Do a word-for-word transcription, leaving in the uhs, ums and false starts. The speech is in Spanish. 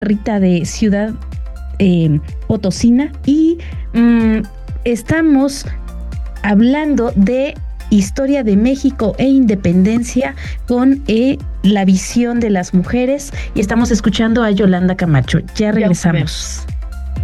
Rita de Ciudad eh, Potosina y mm, estamos hablando de historia de México e independencia con eh, la visión de las mujeres y estamos escuchando a Yolanda Camacho. Ya regresamos.